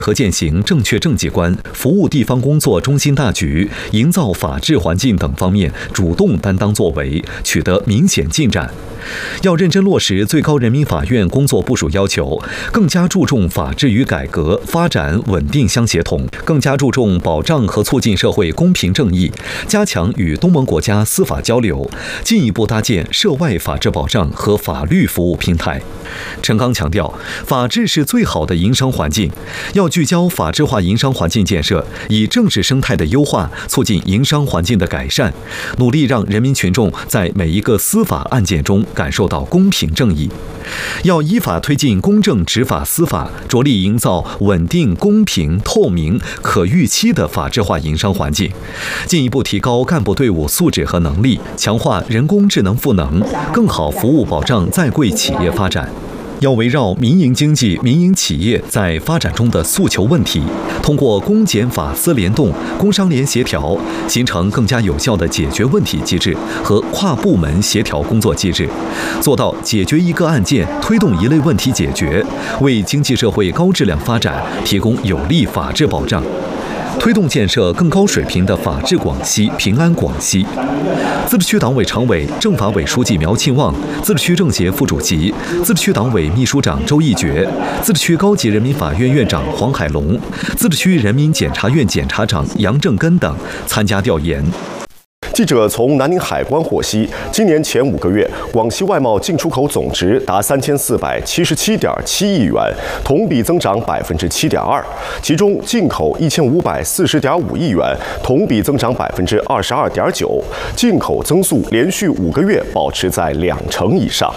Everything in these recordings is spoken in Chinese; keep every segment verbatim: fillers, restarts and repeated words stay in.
和践行正确政绩观、服务地方工作中心大局、营造法治环境等方面主动担当作为，取得明显进展。要认真落实最高人民法院工作部署要求，更加注重法治与改革、发展稳定相协同，更加注重保障和促进社会公平正义，加强与东盟国家司法交流，进一步搭建涉外法治保障和法律服务平台。陈刚强调，法治是最好的营商环境，要聚焦法治化营商环境建设，以政治生态的优化促进营商环境的改善，努力让人民群众在每一个司法案件中感受到公平正义。要依法推进公正执法司法，着力营造稳定、公平、透明、可预期的法治化营商环境，进一步提高干部队伍素质和能力，强化人工智能赋能，更好服务保障在贵企业发展。要围绕民营经济、民营企业在发展中的诉求问题，通过公检法司联动、工商联协调，形成更加有效的解决问题机制和跨部门协调工作机制，做到解决一个案件、推动一类问题解决，为经济社会高质量发展提供有力法治保障。推动建设更高水平的法治广西、平安广西。自治区党委常委、政法委书记苗庆旺，自治区政协副主席、自治区党委秘书长周一觉，自治区高级人民法院院长黄海龙，自治区人民检察院检察长杨正根等参加调研。 记者从南宁海关获悉，今年前五个月，广西外贸进出口总值达三千四百七十七点七亿元，同比增长百分之七点二。其中，进口一千五百四十点五亿元，同比增长百分之二十二点九，进口增速连续五个月保持在两成以上。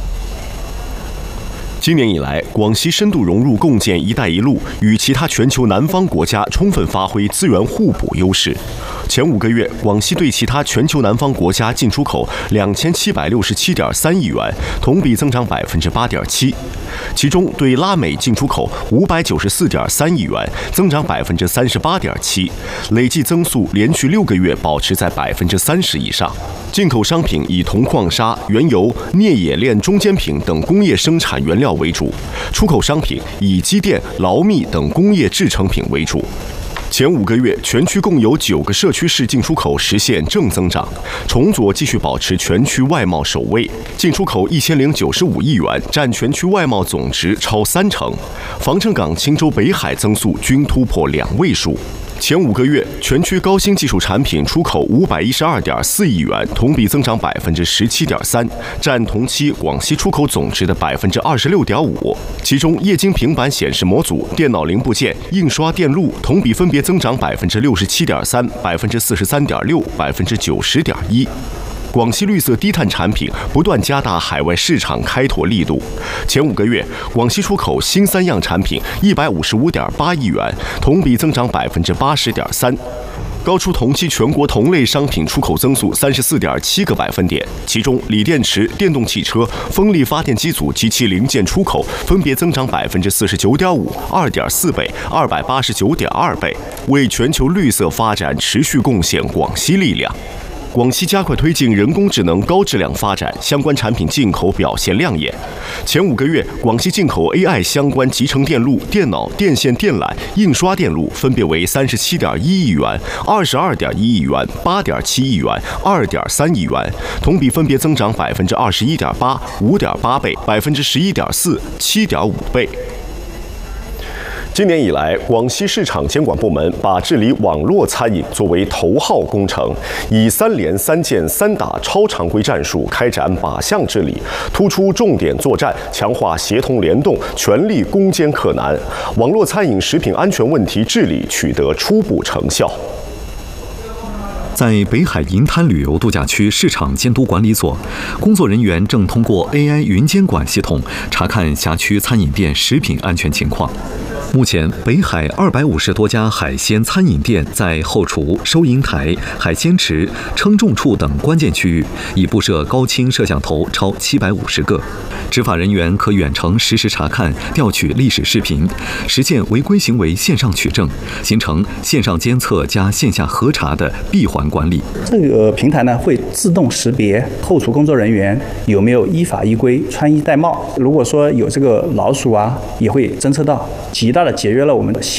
今年以来，广西深度融入共建“一带一路”，与其他全球南方国家充分发挥资源互补优势。前五个月，广西对其他全球南方国家进出口两千七百六十七点三亿元，同比增长百分之八点七。其中，对拉美进出口五百九十四点三亿元，增长百分之三十八点七，累计增速连续六个月保持在百分之三十以上。进口商品以铜矿砂、原油、镍冶炼中间品等工业生产原料为主，出口商品以机电、劳密等工业制成品为主。前五个月，全区共有九个社区市进出口实现正增长，崇左继续保持全区外贸首位，进出口一千零九十五亿元，占全区外贸总值超三成。防城港、钦州北海增速均突破两位数。前五个月，全区高新技术产品出口五百一十二点四亿元，同比增长百分之十七点三，占同期广西出口总值的百分之二十六点五。其中，液晶平板显示模组、电脑零部件、印刷电路同比分别增长百分之六十七点三、百分之四十三点六、百分之九十点一。广西绿色低碳产品不断加大海外市场开拓力度。前五个月，广西出口新三样产品一百五十五点八亿元，同比增长百分之八十点三，高出同期全国同类商品出口增速三十四点七个百分点。其中，锂电池、电动汽车、风力发电机组及其零件出口分别增长百分之四十九点五、二点四倍、二百八十九点二倍，为全球绿色发展持续贡献广西力量。广西加快推进人工智能高质量发展，相关产品进口表现亮眼。前五个月，广西进口 A I 相关集成电路、电脑、电线电缆、印刷电路分别为三十七点一亿元、二十二点一亿元、八点七亿元、二点三亿元，同比分别增长百分之二十一点八、五点八倍、百分之十一点四、七点五倍。今年以来，广西市场监管部门把治理网络餐饮作为头号工程，以三联三建三打超常规战术开展靶向治理，突出重点作战，强化协同联动，全力攻坚克难，网络餐饮食品安全问题治理取得初步成效。 在北海银滩旅游度假区市场监督管理所，工作人员正通过 A I 云监管系统查看辖区餐饮店食品安全情况。目前，北海二百五十多家海鲜餐饮店在后厨、收银台、海鲜池、称重处等关键区域已布设高清摄像头超七百五十个，执法人员可远程实时查看、调取历史视频，实现违规行为线上取证，形成线上监测加线下核查的闭环管理。 这个平台呢会自动识别后厨工作人员有没有依法依规穿衣戴帽，如果说有这个老鼠啊，也会侦测到，极大的节约了我们的